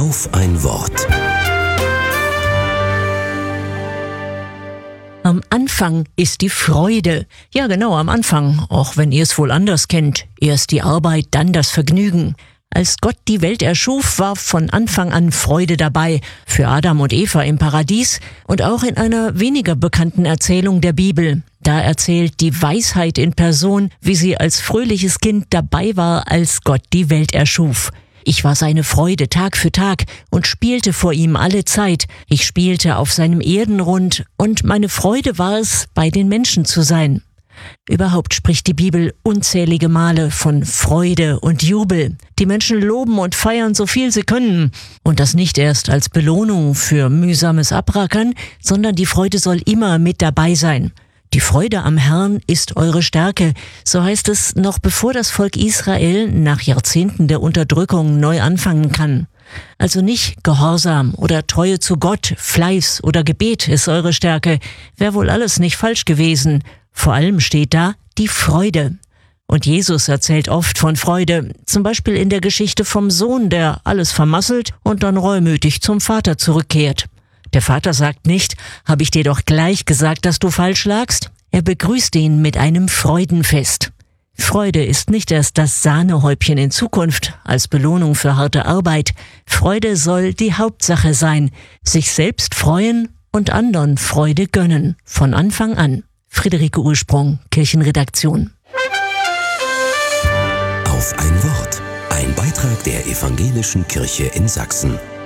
Auf ein Wort. Am Anfang ist die Freude. Ja, genau, am Anfang, auch wenn ihr es wohl anders kennt. Erst die Arbeit, dann das Vergnügen. Als Gott die Welt erschuf, war von Anfang an Freude dabei. Für Adam und Eva im Paradies und auch in einer weniger bekannten Erzählung der Bibel. Da erzählt die Weisheit in Person, wie sie als fröhliches Kind dabei war, als Gott die Welt erschuf. Ich war seine Freude Tag für Tag und spielte vor ihm alle Zeit. Ich spielte auf seinem Erdenrund und meine Freude war es, bei den Menschen zu sein. Überhaupt spricht die Bibel unzählige Male von Freude und Jubel. Die Menschen loben und feiern so viel sie können. Und das nicht erst als Belohnung für mühsames Abrackern, sondern die Freude soll immer mit dabei sein. Die Freude am Herrn ist eure Stärke, so heißt es noch bevor das Volk Israel nach Jahrzehnten der Unterdrückung neu anfangen kann. Also nicht Gehorsam oder Treue zu Gott, Fleiß oder Gebet ist eure Stärke, wäre wohl alles nicht falsch gewesen. Vor allem steht da die Freude. Und Jesus erzählt oft von Freude, zum Beispiel in der Geschichte vom Sohn, der alles vermasselt und dann reumütig zum Vater zurückkehrt. Der Vater sagt nicht, habe ich dir doch gleich gesagt, dass du falsch lagst? Er begrüßt ihn mit einem Freudenfest. Freude ist nicht erst das Sahnehäubchen in Zukunft als Belohnung für harte Arbeit. Freude soll die Hauptsache sein. Sich selbst freuen und anderen Freude gönnen. Von Anfang an. Friederike Ursprung, Kirchenredaktion. Auf ein Wort. Ein Beitrag der Evangelischen Kirche in Sachsen.